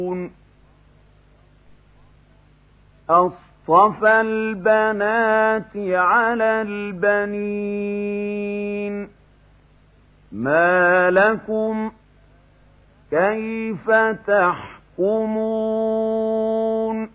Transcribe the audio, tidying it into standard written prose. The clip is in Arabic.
أصطفى البنات على البنين ما لكم كيف تحكمون